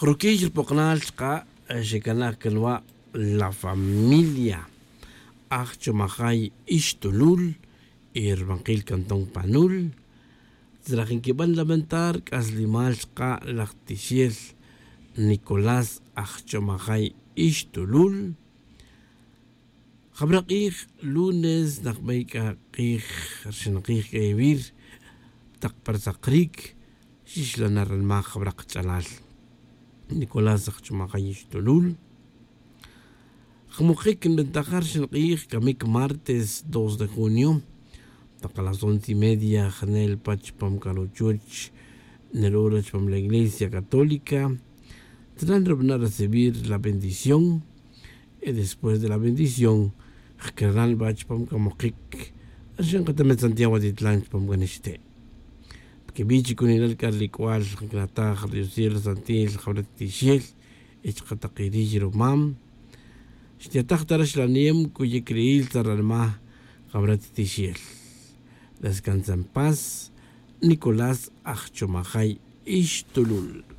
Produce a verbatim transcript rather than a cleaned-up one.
Croquis el Pocnal Ska, Shekana Kelwa, la familia. Achomajay Ishtulul, Irbanquil Cantón Panul. Zraginkiban lamentar, Caslimal Ska, Lactichiel, Nicolás Achomajay Ishtulul. Jabrakij, lunes, Nakmeika Kij, Arshenakij Evir, Takparzakrik, Shishlanar el Majabrak Chalal. Nicolás Achomajay Ishtulul. Como que en ventajar Shenakij, Kamik martes dos de junio, a las once y media, Janel Pachpam Caro Church, en el hora de la Iglesia Católica, tendrán a recibir la bendición, y después de la bendición, Janel Pachpam Kamokik, Ashen Katamet Santiago de Tlanchpam Ganiste. Que bichi con el Carlicual, Janata, Jariosiel, Santil, Jabratishiel, Echkatakiri, Romam, Stiatacharash la Niem, cuye creil Taralma, Jabratishiel. Descansa en paz, Nicolás Achomajay Ishtulul.